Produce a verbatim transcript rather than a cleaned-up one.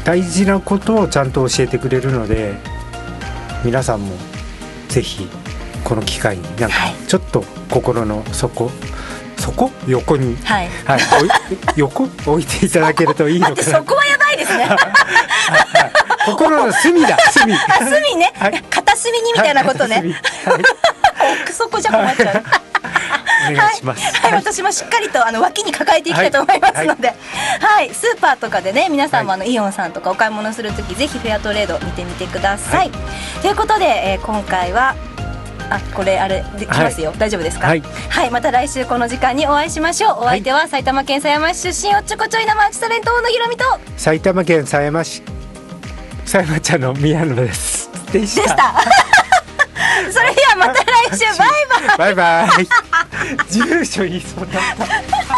大事なことをちゃんと教えてくれるので、皆さんもぜひこの機会になんかちょっと心の底、そこ横に、はいはい、横置いていただけるといいのかな。 そこはやばいですね。 心の隅だ、隅。 あ、隅ね、はい、片隅にみたいなことね。はい、奥底じゃ困っちゃう。 お願いします。 はい、はい、私もしっかりとあの脇に抱えていきたいと思いますので、はいはい、スーパーとかでね、皆さんもあの、はい、イオンさんとかお買い物するときぜひフェアトレード見てみてください。はい、ということで、えー、今回はあ、これあれできますよ、はい、大丈夫ですか。はい、はい、また来週この時間にお会いしましょう。お相手は埼玉県狭山市出身おっちょこちょい生アーティストレント大野ひろみと、 埼玉県狭山市狭山茶の宮野ですでした。でしたそれではまた来週バイバイ。 バイバイ。住所言いそうだった。